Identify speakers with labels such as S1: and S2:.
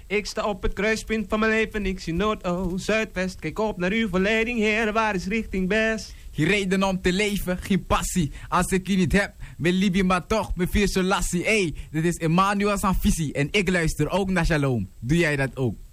S1: Ik sta op het kruispunt van mijn leven, ik zie Noord, Oost, Zuidwest. Kijk op naar uw verleiding, Heer, waar is richting best?
S2: Geen reden om te leven, geen passie. Als ik je niet heb, ben Libi maar toch, mijn vier lassie. Dit is Emmanuel Sanfisi en ik luister ook naar Shalom. Doe jij dat ook?